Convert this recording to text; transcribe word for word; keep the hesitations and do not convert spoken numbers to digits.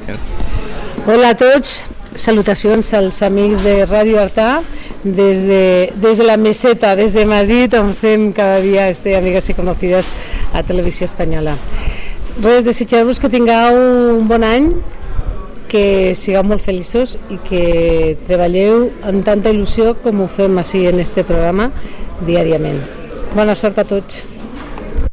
gràcies. Hola a tots, salutacions als amics de Ràdio Artà des de, des de la meseta, des de Madrid, on fem cada dia este Amigas i Conocidas a Televisió Espanyola. Res, desitjar-vos que tingueu un bon any, que sigueu molt feliços i que treballeu amb tanta il·lusió com ho fem així en este programa diàriament. Bona sort a tots.